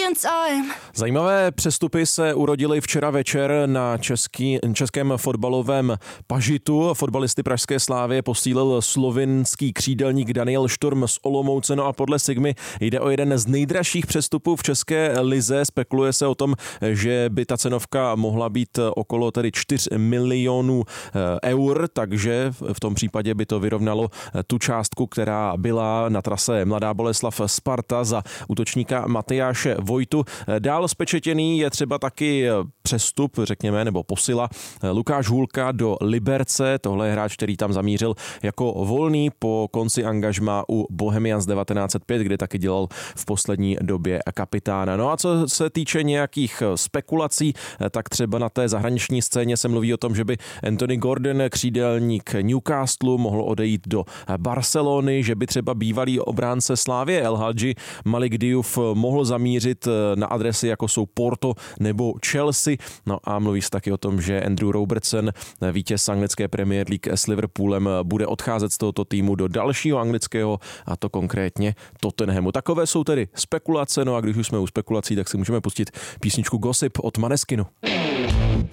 Zajímavé přestupy se urodily včera večer na českém fotbalovém pažitu. Fotbalisty pražské Slávie posílil slovinský křídelník Daniel Šturm z Olomouce. No a podle Sigmy jde o jeden z nejdražších přestupů v české lize. Spekuluje se o tom, že by ta cenovka mohla být okolo tedy 4 milionů eur, takže v tom případě by to vyrovnalo tu částku, která byla na trase Mladá Boleslav Sparta za útočníka Matyáše Vojtu. Dál zpečetěný je třeba taky přestup, řekněme, nebo posila Lukáš Hůlka do Liberce. Tohle je hráč, který tam zamířil jako volný po konci angažmá u Bohemians 1905, kde taky dělal v poslední době kapitána. No a co se týče nějakých spekulací, tak třeba na té zahraniční scéně se mluví o tom, že by Anthony Gordon, křídelník Newcastlu, mohl odejít do Barcelony, že by třeba bývalý obránce Slávie El Hadji Malik Diouf mohl zamířit na adresy, jako jsou Porto nebo Chelsea. No a mluví se taky o tom, že Andrew Robertson, vítěz anglické Premier League s Liverpoolem, bude odcházet z tohoto týmu do dalšího anglického, a to konkrétně Tottenhamu. Takové jsou tedy spekulace, no a když už jsme u spekulací, tak si můžeme pustit písničku Gossip od Måneskin.